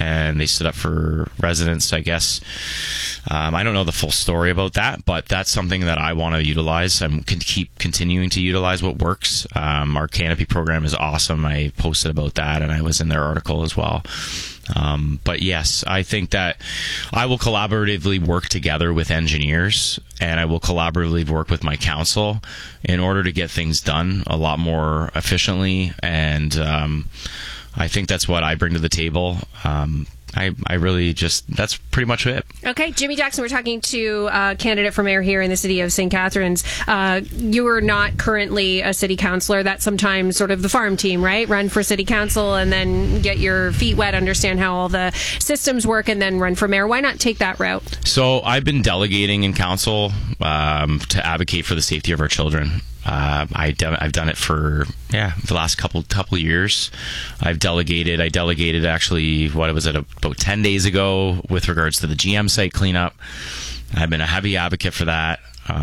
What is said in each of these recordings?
and they stood up for residents, I guess. I don't know the full story about that, but that's something that I want to utilize. I can keep continuing to utilize what works. Our Canopy program is awesome. I posted about that, and I was in their article as well. But yes, I think that I will collaboratively work together with engineers, and I will collaboratively work with my council in order to get things done a lot more efficiently. And I think that's what I bring to the table. I really just, that's pretty much it. Okay, Jimmy Jackson, we're talking to a candidate for mayor here in the city of St. Catharines. You are not currently a city councillor. That's sometimes sort of the farm team, right? Run for city council and then get your feet wet, understand how all the systems work, and then run for mayor. Why not take that route? So I've been delegating in council to advocate for the safety of our children. I've done it for the last couple of years. I delegated actually, what was it, about 10 days ago with regards to the GM site cleanup. I've been a heavy advocate for that.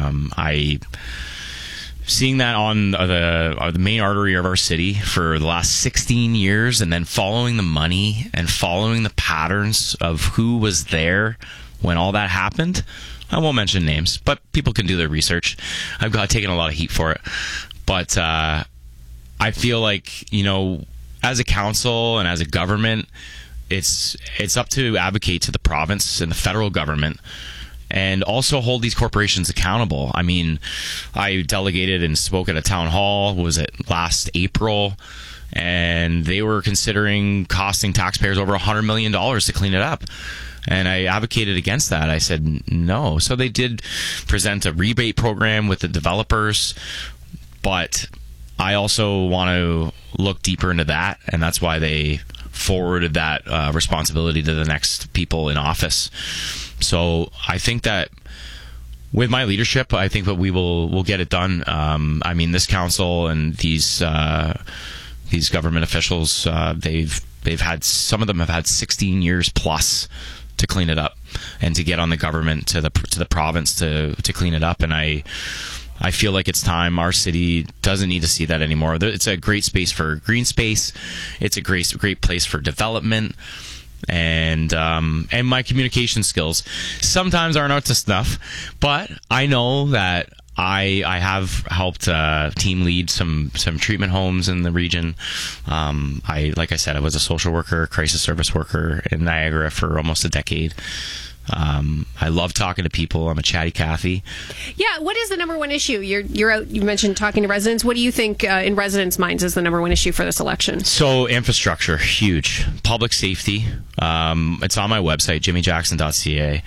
Seeing that on the main artery of our city for the last 16 years, and then following the money and following the patterns of who was there when all that happened. I won't mention names, but people can do their research. I've taken a lot of heat for it. But I feel like, you know, as a council and as a government, it's up to advocate to the province and the federal government, and also hold these corporations accountable. I mean, I delegated and spoke at a town hall, was it last April, and they were considering costing taxpayers over $100 million to clean it up. And I advocated against that. I said no. So they did present a rebate program with the developers, but I also want to look deeper into that, and that's why they forwarded that responsibility to the next people in office. So I think that with my leadership, I think that we'll get it done. I mean, this council and these government officials, they've had, some of them have had 16 years plus to clean it up and to get on the government to the province to clean it up. And I feel like it's time. Our city doesn't need to see that anymore. It's a great space for green space. It's a great place for development. And my communication skills sometimes aren't up to snuff, but I know that I have helped team lead some treatment homes in the region. Like I said, I was a social worker, crisis service worker in Niagara for almost a decade. I love talking to people. I'm a chatty Cathy. Yeah, what is the number one issue? You're out. You mentioned talking to residents. What do you think in residents' minds is the number one issue for this election? So infrastructure, huge. Public safety. It's on my website, jimmyjackson.ca.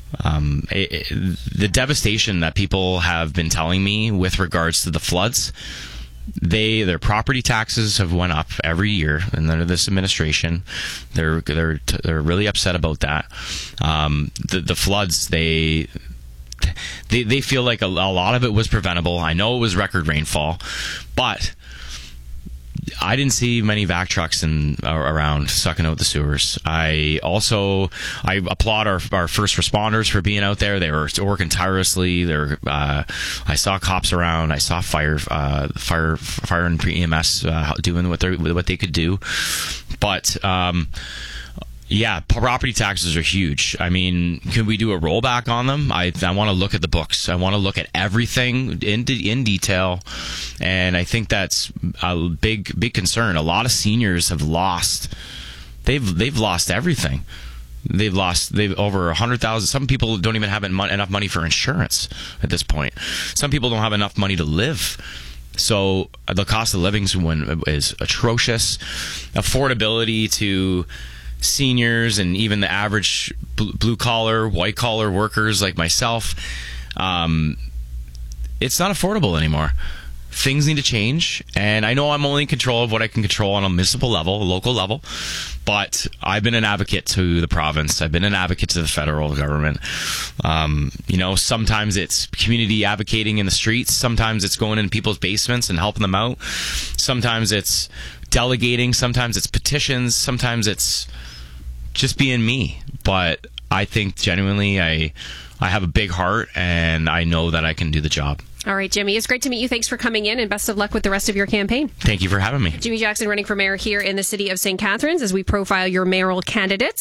The devastation that people have been telling me with regards to the floods, their property taxes have went up every year, and under this administration, they're really upset about that. The floods, they feel like a lot of it was preventable. I know it was record rainfall, but I didn't see many vac trucks around sucking out the sewers. I applaud our first responders for being out there. They were working tirelessly. I saw cops around. I saw fire and EMS doing what they could do. But yeah, property taxes are huge. I mean, can we do a rollback on them? I want to look at the books. I want to look at everything in detail, and I think that's a big concern. A lot of seniors have lost. They've lost everything. They've over 100,000. Some people don't even have enough money for insurance at this point. Some people don't have enough money to live. So the cost of living is atrocious. Affordability to seniors and even the average blue collar, white collar workers like myself, it's not affordable anymore. Things need to change, and I know I'm only in control of what I can control on a municipal level, a local level, but I've been an advocate to the province. I've been an advocate to the federal government. Sometimes it's community advocating in the streets. Sometimes it's going in people's basements and helping them out. Sometimes it's delegating. Sometimes it's petitions. Sometimes it's just being me. But I think genuinely I have a big heart, and I know that I can do the job. All right, Jimmy, it's great to meet you. Thanks for coming in, and best of luck with the rest of your campaign. Thank you for having me. Jimmy Jackson running for mayor here in the city of St. Catharines as we profile your mayoral candidates.